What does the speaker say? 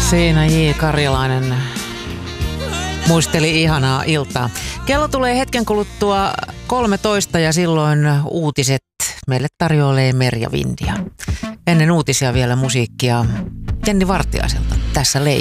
Siinä J. Karjalainen muisteli ihanaa iltaa. Kello tulee hetken kuluttua 13 ja silloin uutiset meille tarjoilee Merja Vindia. Ennen uutisia vielä musiikkia Jenni Vartiaiselta. Tässä Lei.